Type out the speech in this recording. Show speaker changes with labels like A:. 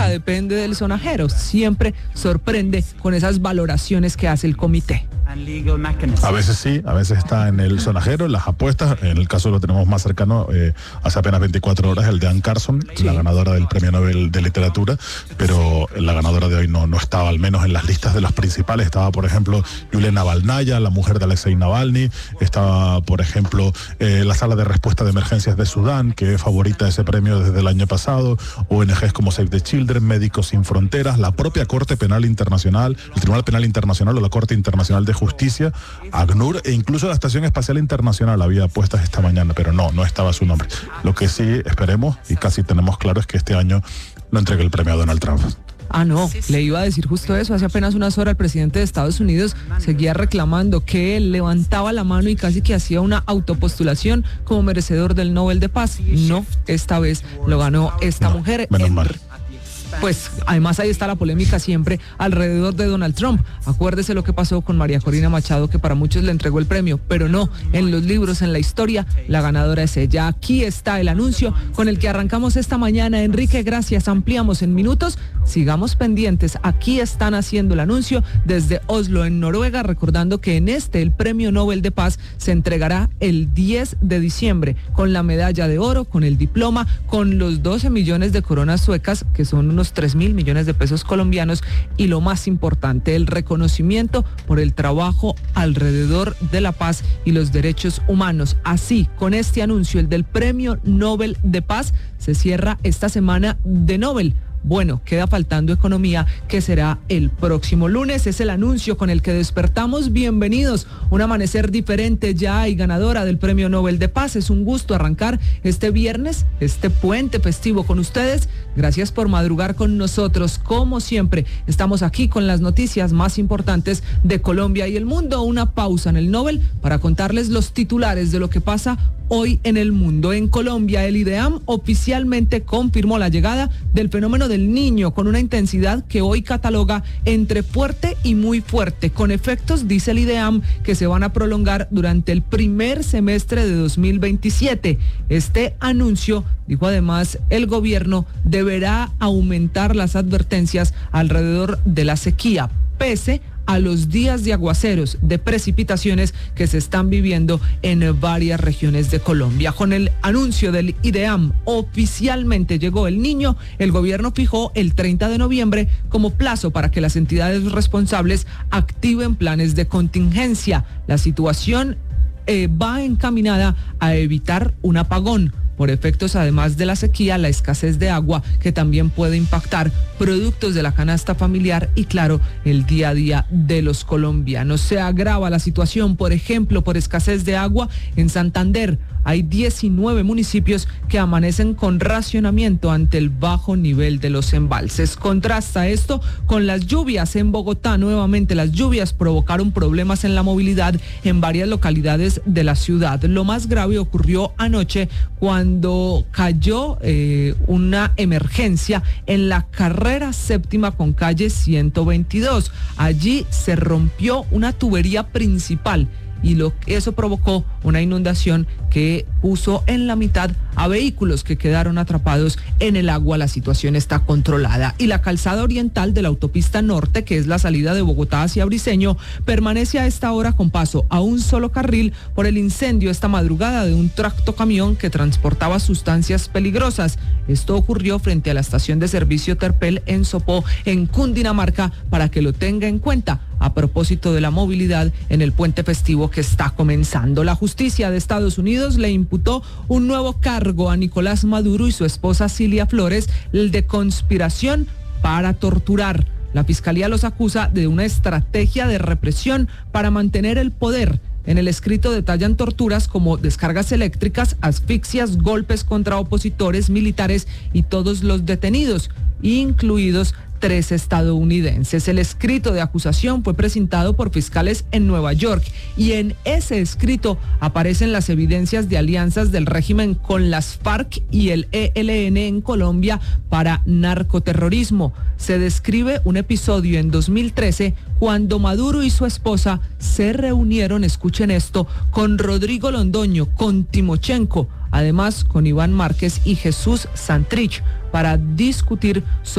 A: nunca depende del sonajero, siempre sorprende con esas valoraciones que hace el comité.
B: A veces sí, a veces está en el sonajero, en las apuestas. En el caso lo tenemos más cercano, hace apenas 24 horas, el de Anne Carson, sí, la ganadora del Premio Nobel de Literatura, pero la ganadora de hoy no estaba, al menos en las listas de las principales. Estaba, por ejemplo, Yulia Navalnaya, la mujer de Alexei Navalny. Estaba, por ejemplo, la Sala de Respuesta de Emergencias de Sudán, que es favorita de ese premio desde el año pasado. ONGs como Save the Children, Médicos Sin Fronteras, la propia Corte Penal Internacional, el Tribunal Penal Internacional o la Corte Internacional de Justicia, ACNUR, e incluso la Estación Espacial Internacional había apuestas esta mañana, pero no estaba su nombre. Lo que sí esperemos, y casi tenemos claro, es que este año no entregue el premio a Donald Trump.
A: Ah, no, le iba a decir justo eso. Hace apenas unas horas el presidente de Estados Unidos seguía reclamando que él levantaba la mano y casi que hacía una autopostulación como merecedor del Nobel de Paz. No, esta vez lo ganó esta mujer.
B: Menos mal.
A: Pues además ahí está la polémica siempre alrededor de Donald Trump. Acuérdese lo que pasó con María Corina Machado, que para muchos le entregó el premio, pero no, en los libros, en la historia, la ganadora es ella. Aquí está el anuncio con el que arrancamos esta mañana. Enrique, gracias. Ampliamos en minutos. Sigamos pendientes. Aquí están haciendo el anuncio desde Oslo, en Noruega, recordando que en el Premio Nobel de Paz se entregará el 10 de diciembre con la medalla de oro, con el diploma, con los 12 millones de coronas suecas, que son unos 3.000 millones de pesos colombianos, y lo más importante, el reconocimiento por el trabajo alrededor de la paz y los derechos humanos. Así, con este anuncio, el del Premio Nobel de Paz, se cierra esta semana de Nobel. Bueno, queda faltando economía, que será el próximo lunes. Es el anuncio con el que despertamos. Bienvenidos, un amanecer diferente ya y ganadora del Premio Nobel de Paz. Es un gusto arrancar este viernes, este puente festivo con ustedes. Gracias por madrugar con nosotros. Como siempre, estamos aquí con las noticias más importantes de Colombia y el mundo. Una pausa en el Nobel para contarles los titulares de lo que pasa hoy en el mundo. En Colombia, el IDEAM oficialmente confirmó la llegada del fenómeno del Niño con una intensidad que hoy cataloga entre fuerte y muy fuerte, con efectos, dice el IDEAM, que se van a prolongar durante el primer semestre de 2027. Este anuncio, dijo además el gobierno, deberá aumentar las advertencias alrededor de la sequía, pese a los días de aguaceros, de precipitaciones que se están viviendo en varias regiones de Colombia. Con el anuncio del IDEAM, oficialmente llegó el Niño. El gobierno fijó el 30 de noviembre como plazo para que las entidades responsables activen planes de contingencia. La situación va encaminada a evitar un apagón, por efectos además de la sequía, la escasez de agua, que también puede impactar productos de la canasta familiar y, claro, el día a día de los colombianos. Se agrava la situación, por ejemplo, por escasez de agua en Santander. Hay 19 municipios que amanecen con racionamiento ante el bajo nivel de los embalses. Contrasta esto con las lluvias en Bogotá. Nuevamente las lluvias provocaron problemas en la movilidad en varias localidades de la ciudad. Lo más grave ocurrió anoche cuando cayó una emergencia en la carrera séptima con calle 122. Allí se rompió una tubería principal y eso provocó una inundación que puso en la mitad a vehículos que quedaron atrapados en el agua. La situación está controlada. Y la calzada oriental de la autopista norte, que es la salida de Bogotá hacia Briceño, permanece a esta hora con paso a un solo carril por el incendio esta madrugada de un tractocamión que transportaba sustancias peligrosas. Esto ocurrió frente a la estación de servicio Terpel en Sopó, en Cundinamarca, para que lo tenga en cuenta a propósito de la movilidad en el puente festivo que está comenzando. La justicia de Estados Unidos le imputó un nuevo cargo a Nicolás Maduro y su esposa Cilia Flores, el de conspiración para torturar. La fiscalía los acusa de una estrategia de represión para mantener el poder. En el escrito detallan torturas como descargas eléctricas, asfixias, golpes contra opositores, militares y todos los detenidos, incluidos 3 estadounidenses. El escrito de acusación fue presentado por fiscales en Nueva York y en ese escrito aparecen las evidencias de alianzas del régimen con las FARC y el ELN en Colombia para narcoterrorismo. Se describe un episodio en 2013 cuando Maduro y su esposa se reunieron, escuchen esto, con Rodrigo Londoño, con Timochenko, además con Iván Márquez y Jesús Santrich, para discutir sobre